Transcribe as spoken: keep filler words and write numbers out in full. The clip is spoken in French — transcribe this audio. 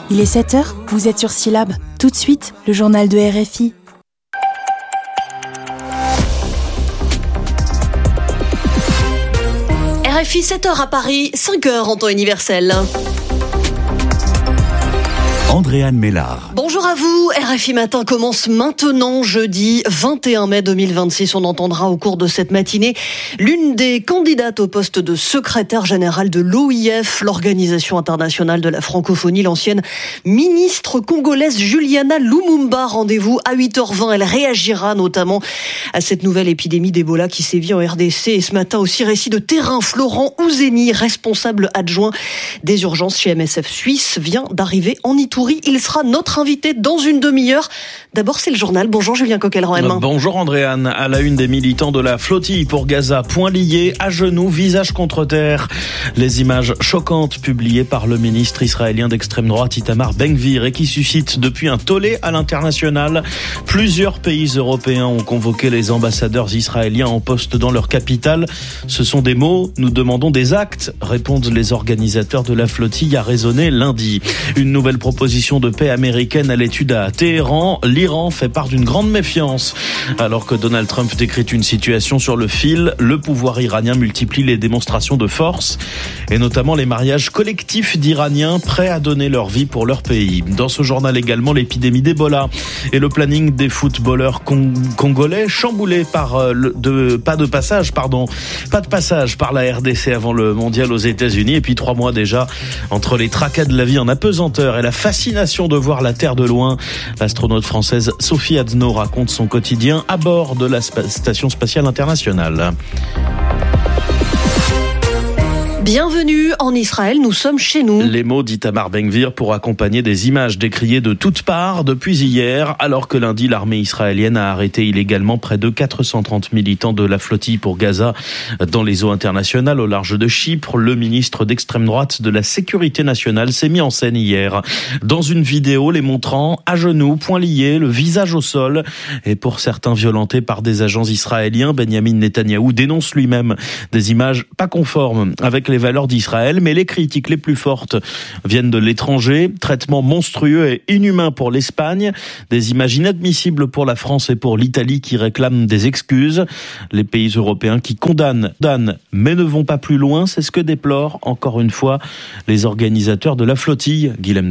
Il est sept heures, vous êtes sur Syllab. Tout de suite, le journal de R F I. R F I, sept heures à Paris, cinq heures en temps universel. Andréane Mélard. Bonjour à vous, R F I Matin commence maintenant, jeudi vingt et un mai deux mille vingt-six. On entendra au cours de cette matinée l'une des candidates au poste de secrétaire générale de l'O I F, l'Organisation internationale de la francophonie, l'ancienne ministre congolaise Juliana Lumumba. Rendez-vous à huit heures vingt, elle réagira notamment à cette nouvelle épidémie d'Ebola qui sévit en R D C. Et ce matin aussi, récit de terrain, Florent Ouzeni, responsable adjoint des urgences chez M S F Suisse, vient d'arriver en Itourie. Il sera notre invité dans une demi-heure. D'abord, c'est le journal. Bonjour Julien Coquelin. Bonjour Andréane. À la une des militants de la flottille pour Gaza, poings liés, à genoux, visage contre terre. Les images choquantes publiées par le ministre israélien d'extrême droite Itamar Ben-Gvir et qui suscitent depuis un tollé à l'international. Plusieurs pays européens ont convoqué les ambassadeurs israéliens en poste dans leur capitale. Ce sont des mots, nous demandons des actes, répondent les organisateurs de la flottille à raisonner lundi. Une nouvelle proposition de paix américaine à l'étude à Téhéran. L'Iran fait part d'une grande méfiance. Alors que Donald Trump décrit une situation sur le fil, le pouvoir iranien multiplie les démonstrations de force et notamment les mariages collectifs d'Iraniens prêts à donner leur vie pour leur pays. Dans ce journal également, l'épidémie d'Ebola et le planning des footballeurs cong- congolais chamboulé par le, de, pas de passage, pardon, pas de passage par la R D C avant le mondial aux États-Unis. Et puis trois mois déjà entre les tracas de la vie en apesanteur et la fascination de voir la Terre de loin. L'astronaute française Sophie Adno raconte son quotidien à bord de la Station spatiale internationale. Bienvenue en Israël, nous sommes chez nous. Les mots d'Itamar Ben-Gvir pour accompagner des images décriées de toutes parts depuis hier, alors que lundi l'armée israélienne a arrêté illégalement près de quatre cent trente militants de la flottille pour Gaza dans les eaux internationales au large de Chypre. Le ministre d'extrême droite de la sécurité nationale s'est mis en scène hier dans une vidéo les montrant à genoux, poings liés, le visage au sol et pour certains violentés par des agents israéliens. Benyamin Netanyahou dénonce lui-même des images pas conformes avec les valeurs d'Israël, mais les critiques les plus fortes viennent de l'étranger. Traitement monstrueux et inhumain pour l'Espagne, des images inadmissibles pour la France et pour l'Italie qui réclament des excuses. Les pays européens qui condamnent, condamnent mais ne vont pas plus loin, c'est ce que déplorent encore une fois les organisateurs de la flottille. Guilhem